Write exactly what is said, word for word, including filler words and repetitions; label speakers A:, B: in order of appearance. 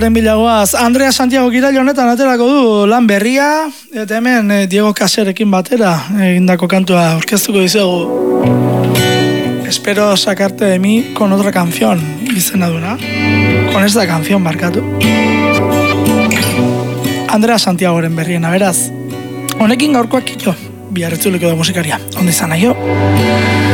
A: Bilagoaz, Andrea Santiago Kirail honetan aterako du lan berria, eta hemen eh, Diego Caserekin batera egindako kantua aurkeztuko dizugu. Espero sacarte de mí con otra canción, izena duna. Con esta canción, markatu. Andrea Santiagoren berriena, beraz. Honekin gaurkoak kito, bihar etzuliko da musikaria. Ondo izan nahi jo.